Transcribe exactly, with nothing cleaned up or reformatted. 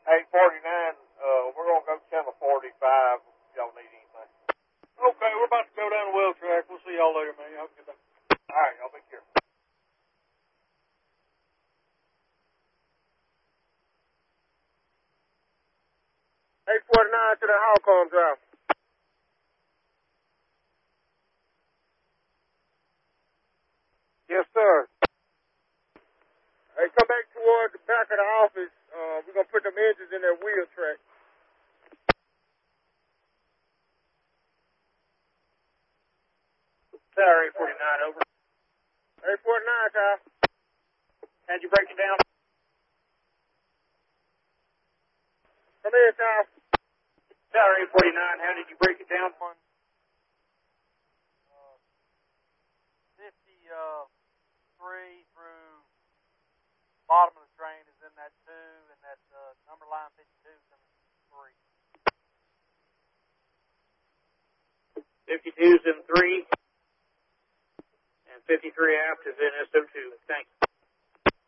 eight forty-nine, uh, we're going to go channel forty-five if y'all need anything. Okay, we're about to go down the well track. We'll see y'all later, man. Have a good day. All right, y'all be careful. eight forty-nine to the Halcon Drive. Yes, sir. Hey, come back towards the back of the office. Uh, we're going to put them engines in that wheel track. Tower eight forty-nine, over. eight forty-nine, Kyle. How'd you break it down? Come in, Kyle. Tower eight forty-nine, how did you break it down for him? Uh, fifty-three through bottom of the train is in that two, and that uh, number line fifty-two is in three. fifty-two's in three, and fifty-three aft is in S O two. Thank you.